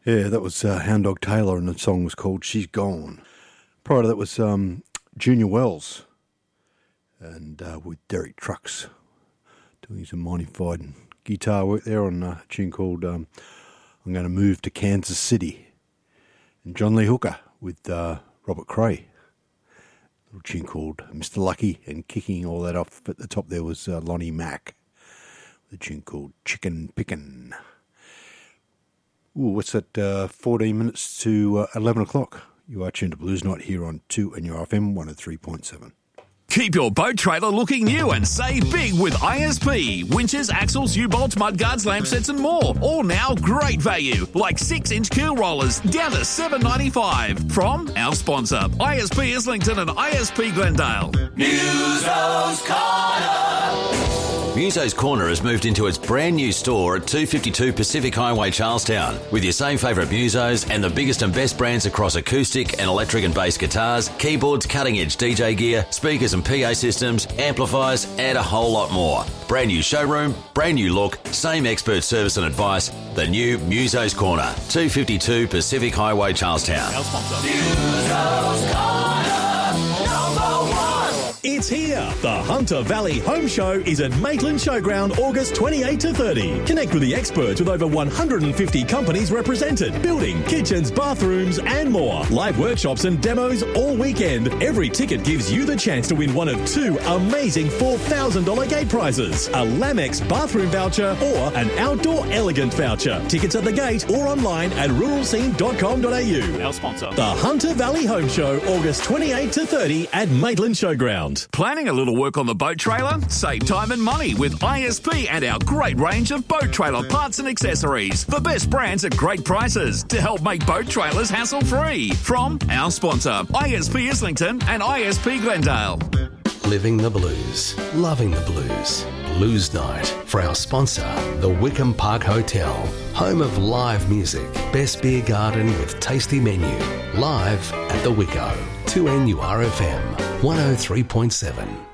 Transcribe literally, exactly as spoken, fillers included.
Yeah, that was uh, Hound Dog Taylor, and the song was called She's Gone. Prior to that was um, Junior Wells, and uh, with Derek Trucks doing some modified guitar work there on a tune called um, I'm Going to Move to Kansas City. And John Lee Hooker with uh, Robert Cray, a little tune called Mister Lucky, and kicking all that off at the top there was uh, Lonnie Mack, with a tune called Chicken Pickin'. Ooh, what's that, uh, fourteen minutes to uh, eleven o'clock. You are tuned to Blues Night here on two N U R F M one oh three point seven. Keep your boat trailer looking new and save big with I S P. Winches, axles, U-bolts, mudguards, lamp sets and more. All now great value, like six inch keel rollers down to seven dollars ninety-five from our sponsor, I S P Islington and I S P Glendale. Muso's Corner. Muso's Corner has moved into its brand new store at two fifty-two Pacific Highway, Charlestown, with your same favourite Musos and the biggest and best brands across acoustic and electric and bass guitars, keyboards, cutting-edge D J gear, speakers and P A systems, amplifiers, and a whole lot more. Brand new showroom, brand new look, same expert service and advice. The new Muso's Corner, two fifty-two Pacific Highway, Charlestown. Our sponsor. Muso's Corner, number one. It's here. The Hunter Valley Home Show is at Maitland Showground August twenty-eighth to thirtieth. Connect with the experts with over one hundred fifty companies represented. Building, kitchens, bathrooms and more. Live workshops and demos all weekend. Every ticket gives you the chance to win one of two amazing four thousand dollars gate prizes. A Lamex bathroom voucher or an Outdoor Elegant voucher. Tickets at the gate or online at rural scene dot com dot a u. Our sponsor. The Hunter Valley Home Show August twenty-eighth to thirtieth at Maitland Showground. Planning a little work on the boat trailer? Save time and money with I S P and our great range of boat trailer parts and accessories. The best brands at great prices to help make boat trailers hassle-free. From our sponsor, I S P Islington and I S P Glendale. Living the blues, loving the blues. Blues Night for our sponsor, the Wickham Park Hotel, home of live music, best beer garden with tasty menu. Live at the Wicko, two N U R F M, one oh three point seven.